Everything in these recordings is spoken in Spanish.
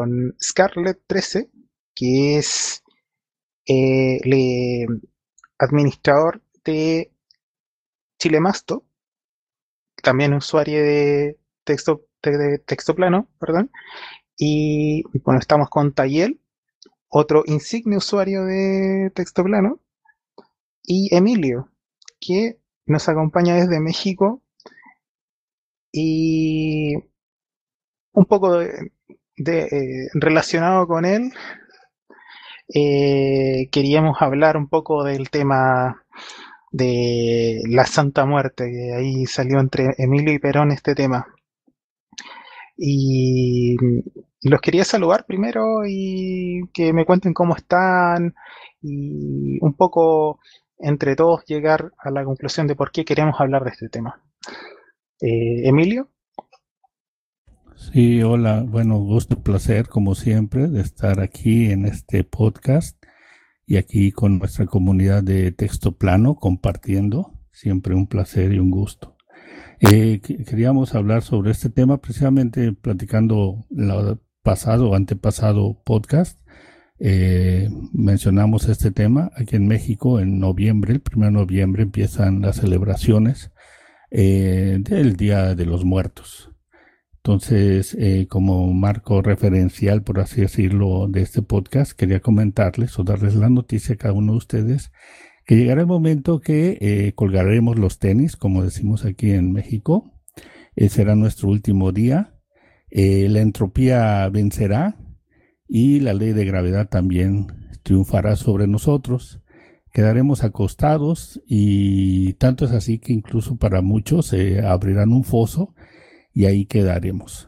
Scarlett 13, que es el administrador de Chilemasto, también usuario de texto plano, perdón. Y bueno, estamos con Tayel, otro insigne usuario de texto plano, y Emilio, que nos acompaña desde México y un poco relacionado con él. Queríamos hablar un poco del tema de la Santa Muerte, que ahí salió entre Emilio y Perón este tema. Y los quería saludar primero y que me cuenten cómo están y un poco entre todos llegar a la conclusión de por qué queremos hablar de este tema. Emilio. Sí, hola, bueno, gusto y placer como siempre de estar aquí en este podcast y aquí con nuestra comunidad de texto plano compartiendo, siempre un placer y un gusto. Queríamos hablar sobre este tema precisamente platicando el pasado o antepasado podcast. Mencionamos este tema aquí en México en noviembre, el 1 de noviembre empiezan las celebraciones del Día de los Muertos. Entonces, como marco referencial, por así decirlo, de este podcast, quería comentarles o darles la noticia a cada uno de ustedes que llegará el momento que colgaremos los tenis, como decimos aquí en México. Será nuestro último día. La entropía vencerá y la ley de gravedad también triunfará sobre nosotros. Quedaremos acostados y tanto es así que incluso para muchos se abrirán un foso y ahí quedaremos.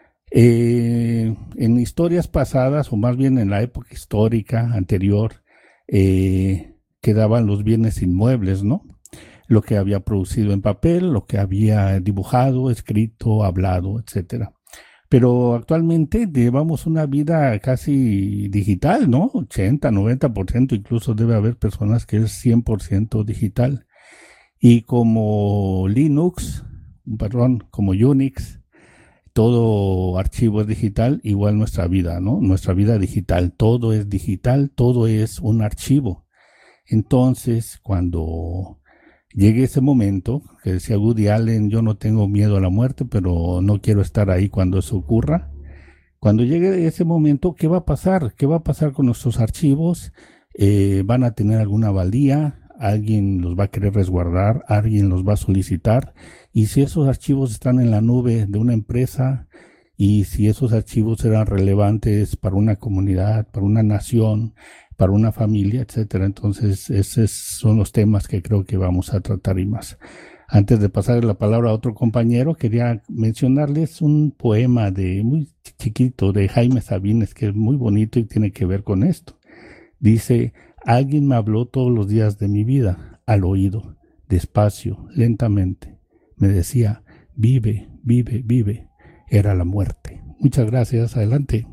En historias pasadas, o más bien en la época histórica anterior, quedaban los bienes inmuebles, ¿no? Lo que había producido en papel, lo que había dibujado, escrito, hablado, etcétera. Pero actualmente llevamos una vida casi digital, ¿no? 80, 90%, incluso debe haber personas que es 100% digital. Y como Linux, perdón, como Unix, todo archivo es digital, igual nuestra vida, ¿no? Nuestra vida digital, todo es digital, todo es un archivo. Entonces, cuando llegue ese momento, que decía Woody Allen, yo no tengo miedo a la muerte, pero no quiero estar ahí cuando eso ocurra. Cuando llegue ese momento, ¿qué va a pasar? ¿Qué va a pasar con nuestros archivos? ¿Van a tener alguna valía? ¿Alguien los va a querer resguardar? ¿Alguien los va a solicitar? Y si esos archivos están en la nube de una empresa y si esos archivos eran relevantes para una comunidad, para una nación, para una familia, etcétera. Entonces, esos son los temas que creo que vamos a tratar y más. Antes de pasar la palabra a otro compañero, quería mencionarles un poema de muy chiquito de Jaime Sabines que es muy bonito y tiene que ver con esto. Dice, alguien me habló todos los días de mi vida, al oído, despacio, lentamente. Me decía, vive, vive, vive. Era la muerte. Muchas gracias. Adelante.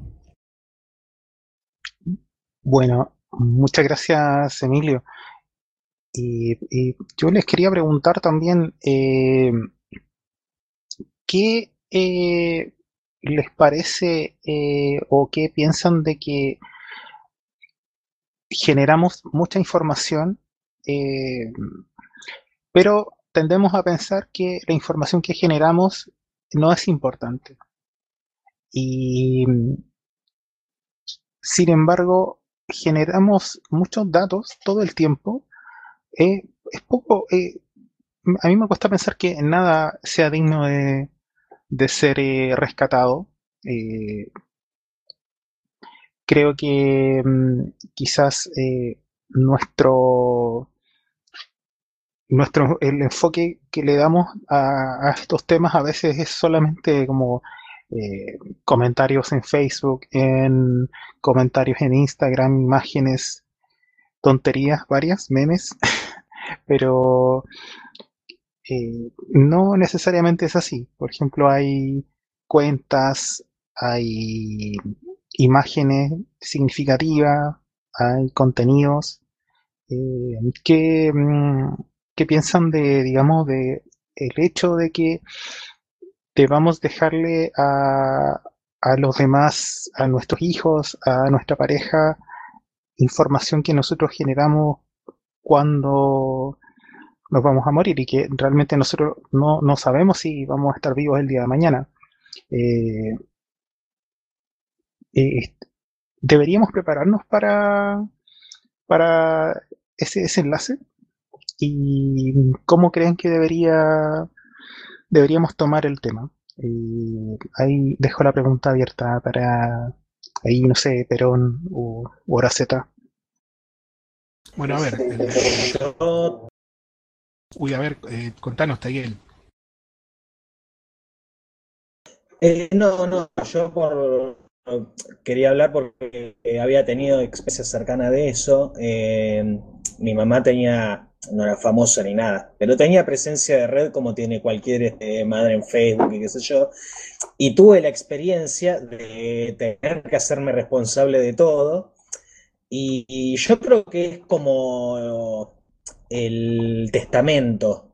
Bueno, muchas gracias, Emilio. Y yo les quería preguntar también, ¿qué les parece o qué piensan de que generamos mucha información, eh, pero tendemos a pensar que la información que generamos no es importante? Y sin embargo, generamos muchos datos todo el tiempo. Es poco, a mí me cuesta pensar que nada sea digno de ser rescatado. Eh, Creo que quizás nuestro, el enfoque que le damos a estos temas a veces es solamente como eh, comentarios en Facebook, en comentarios en Instagram, imágenes, tonterías varias, memes, pero no necesariamente es así. Por ejemplo, hay cuentas, hay imágenes significativas, hay contenidos que, que piensan de, digamos, de el hecho de que debamos dejarle a los demás, a nuestros hijos, a nuestra pareja, información que nosotros generamos cuando nos vamos a morir y que realmente nosotros no sabemos si vamos a estar vivos el día de mañana. Eh, eh, Deberíamos prepararnos para ese enlace y cómo creen que deberíamos tomar el tema. Ahí dejo la pregunta abierta para, ahí no sé, Perón o Horaceta. Bueno, a ver, uy, a ver, contanos, Tayel. No, quería hablar porque había tenido experiencias cercanas de eso. Mi mamá tenía, no era famosa ni nada, pero tenía presencia de red como tiene cualquier madre en Facebook y qué sé yo. Y tuve la experiencia de tener que hacerme responsable de todo. Y yo creo que es como el testamento.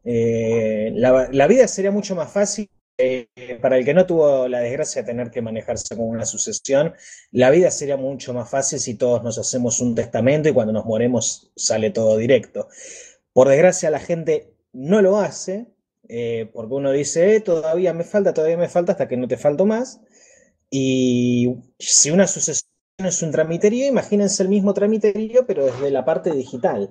La vida sería mucho más fácil para el que no tuvo la desgracia de tener que manejarse con una sucesión. La vida sería mucho más fácil si todos nos hacemos un testamento y cuando nos moremos sale todo directo. Por desgracia la gente no lo hace, porque uno dice, todavía me falta hasta que no te falto más. Y si una sucesión es un tramiterío, imagínense el mismo tramiterío, pero desde la parte digital.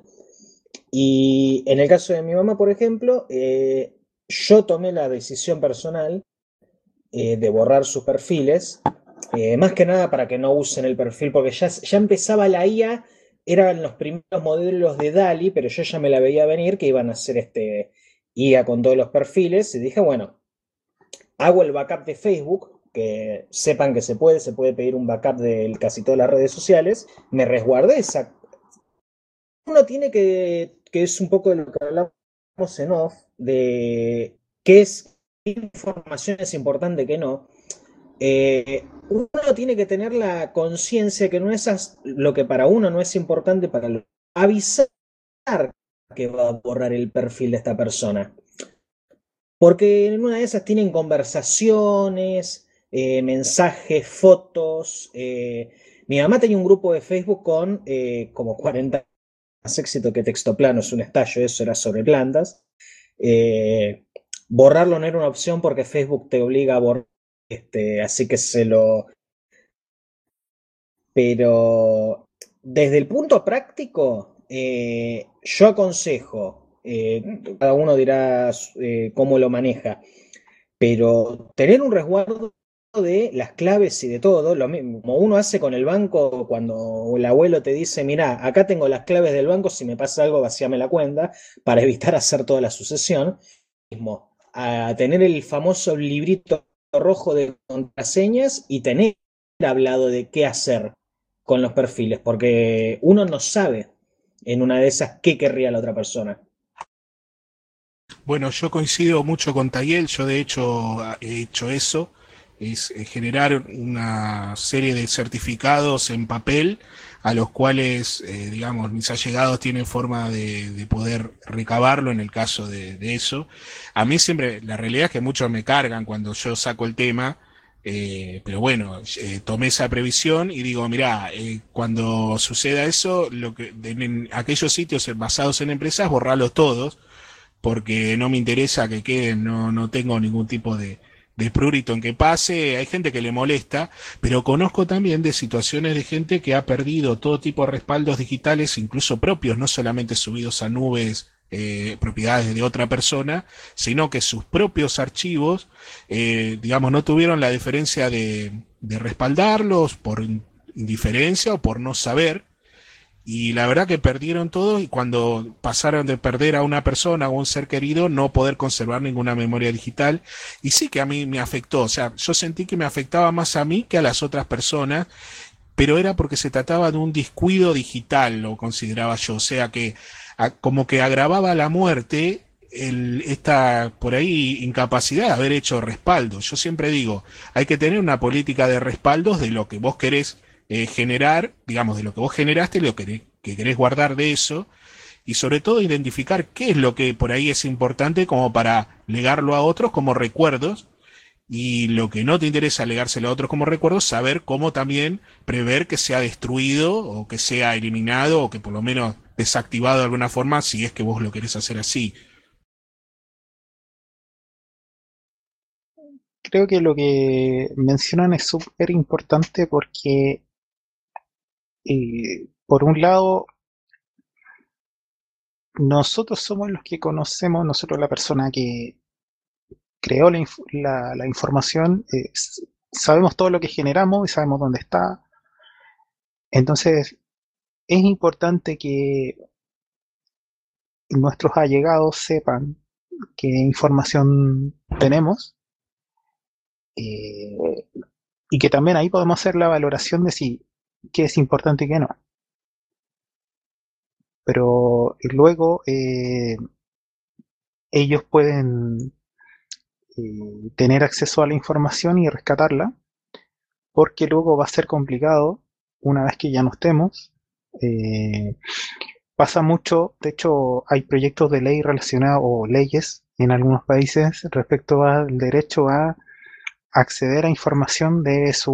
Y en el caso de mi mamá, por ejemplo, yo tomé la decisión personal de borrar sus perfiles, más que nada para que no usen el perfil, porque ya empezaba la IA, eran los primeros modelos de DALI, pero yo ya me la veía venir que iban a hacer este IA con todos los perfiles, y dije, bueno, hago el backup de Facebook, que sepan que se puede pedir un backup de casi todas las redes sociales, me resguardé esa. Uno tiene que es un poco de lo que hablamos en off, de qué información es importante, qué no. Uno tiene que tener la conciencia que no es lo que para uno no es importante, avisar que va a borrar el perfil de esta persona. Porque en una de esas tienen conversaciones, mensajes, fotos. Mi mamá tenía un grupo de Facebook con como 40 más éxito que texto plano, es un estallo, eso era sobre plantas. Borrarlo no era una opción porque Facebook te obliga a borrar, así que Pero desde el punto práctico, yo aconsejo, cada uno dirá cómo lo maneja, pero tener un resguardo de las claves y de todo, lo mismo como uno hace con el banco cuando el abuelo te dice, mira, acá tengo las claves del banco, si me pasa algo, vacíame la cuenta, para evitar hacer toda la sucesión. Mismo, a tener el famoso librito rojo de contraseñas y tener hablado de qué hacer con los perfiles, porque uno no sabe en una de esas qué querría la otra persona. Bueno, yo coincido mucho con Tayel, yo de hecho he hecho eso, es generar una serie de certificados en papel a los cuales, digamos, mis allegados tienen forma de poder recabarlo en el caso de eso. A mí siempre, la realidad es que muchos me cargan cuando yo saco el tema, pero bueno, tomé esa previsión y digo, mirá, cuando suceda eso, en aquellos sitios basados en empresas, borralos todos porque no me interesa que queden, no tengo ningún tipo de prurito en que pase, hay gente que le molesta, pero conozco también de situaciones de gente que ha perdido todo tipo de respaldos digitales, incluso propios, no solamente subidos a nubes, propiedades de otra persona, sino que sus propios archivos, digamos, no tuvieron la deferencia de respaldarlos por indiferencia o por no saber, y la verdad que perdieron todo y cuando pasaron de perder a una persona o un ser querido, no poder conservar ninguna memoria digital. Y sí que a mí me afectó, o sea, yo sentí que me afectaba más a mí que a las otras personas, pero era porque se trataba de un descuido digital, lo consideraba yo, o sea que como que agravaba la muerte esta por ahí incapacidad de haber hecho respaldo. Yo siempre digo, hay que tener una política de respaldos de lo que vos querés generar, digamos, de lo que vos generaste, lo que querés guardar de eso, y sobre todo identificar qué es lo que por ahí es importante como para legarlo a otros como recuerdos, Y lo que no te interesa legárselo a otros como recuerdo, saber cómo también prever que sea destruido o que sea eliminado o que por lo menos desactivado de alguna forma si es que vos lo querés hacer así. Creo que lo que mencionan es súper importante porque, por un lado, nosotros somos los que conocemos, nosotros la persona que creó la información, sabemos todo lo que generamos y sabemos dónde está. Entonces, es importante que nuestros allegados sepan qué información tenemos, eh, y que también ahí podemos hacer la valoración de si qué es importante y qué no. Pero luego ellos pueden tener acceso a la información y rescatarla, porque luego va a ser complicado una vez que ya no estemos. Eh, Pasa mucho, de hecho hay proyectos de ley relacionados o leyes en algunos países respecto al derecho a acceder a información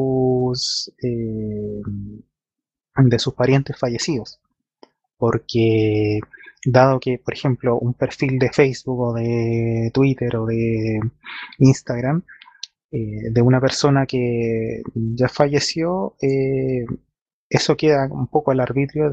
de sus parientes fallecidos, porque dado que, por ejemplo, un perfil de Facebook o de Twitter o de Instagram de una persona que ya falleció, eso queda un poco al arbitrio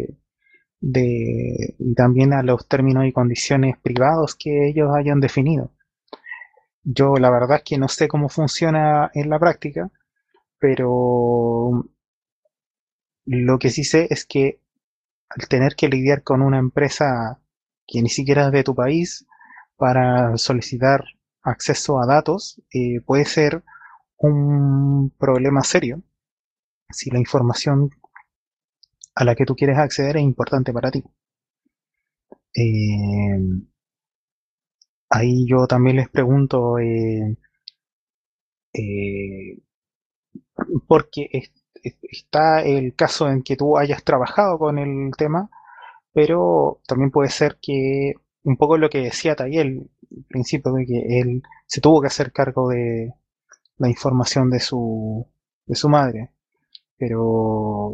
y también a los términos y condiciones privados que ellos hayan definido. Yo la verdad es que no sé cómo funciona en la práctica, pero lo que sí sé es que al tener que lidiar con una empresa que ni siquiera es de tu país para solicitar acceso a datos, puede ser un problema serio si la información a la que tú quieres acceder es importante para ti. Eh, Ahí yo también les pregunto, eh, porque está el caso en que tú hayas trabajado con el tema, pero también puede ser que un poco lo que decía Tayel al principio, de que él se tuvo que hacer cargo de la información de su madre, pero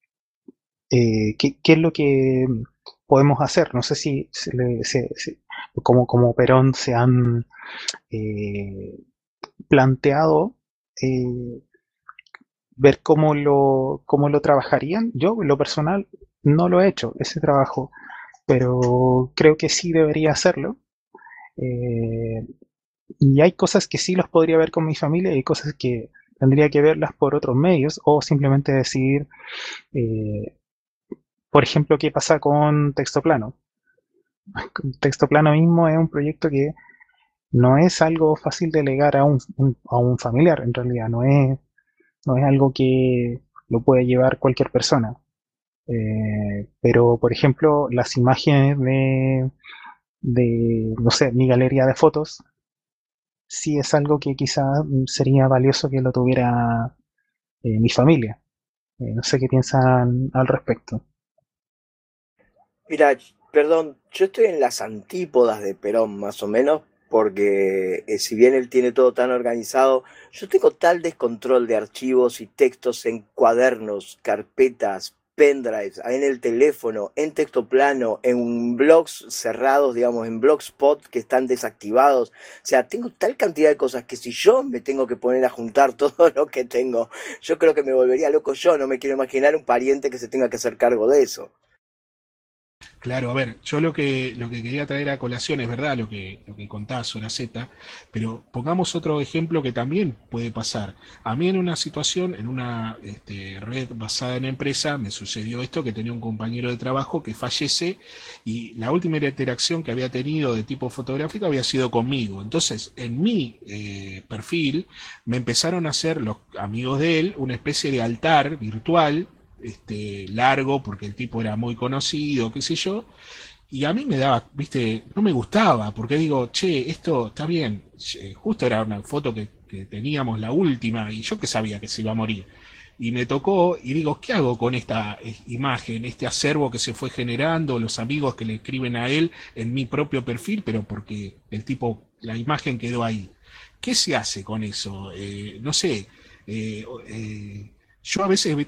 ¿qué es lo que podemos hacer? No sé si como Perón se han eh, planteado eh, ver cómo lo trabajarían. Yo, en lo personal, no lo he hecho, ese trabajo, pero creo que sí debería hacerlo. Eh, y hay cosas que sí los podría ver con mi familia y hay cosas que tendría que verlas por otros medios o simplemente decidir, eh, por ejemplo, qué pasa con texto plano. Texto plano mismo es un proyecto que no es algo fácil de delegar a un familiar, en realidad, no es algo que lo puede llevar cualquier persona. Pero, por ejemplo, las imágenes no sé, mi galería de fotos, sí es algo que quizás sería valioso que lo tuviera mi familia. No sé qué piensan al respecto. Mira, perdón, yo estoy en las antípodas de Perón, más o menos, porque si bien él tiene todo tan organizado, yo tengo tal descontrol de archivos y textos en cuadernos, carpetas, pendrives, en el teléfono, en texto plano, en blogs cerrados, digamos, en blogspot que están desactivados. O sea, tengo tal cantidad de cosas que si yo me tengo que poner a juntar todo lo que tengo, yo creo que me volvería loco yo, no me quiero imaginar un pariente que se tenga que hacer cargo de eso. Claro, a ver, yo lo que quería traer a colación es verdad lo que contás, Z, pero pongamos otro ejemplo que también puede pasar. A mí en una situación, en una red basada en empresa, me sucedió esto, que tenía un compañero de trabajo que fallece y la última interacción que había tenido de tipo fotográfico había sido conmigo. Entonces, en mi perfil me empezaron a hacer los amigos de él una especie de altar virtual largo, porque el tipo era muy conocido, qué sé yo, y a mí me daba, viste, no me gustaba, porque digo, che, esto está bien, justo era una foto que teníamos la última, y yo que sabía que se iba a morir. Y me tocó, y digo, ¿qué hago con esta imagen, este acervo que se fue generando, los amigos que le escriben a él en mi propio perfil, pero porque el tipo, la imagen quedó ahí? ¿Qué se hace con eso? No sé. Yo a veces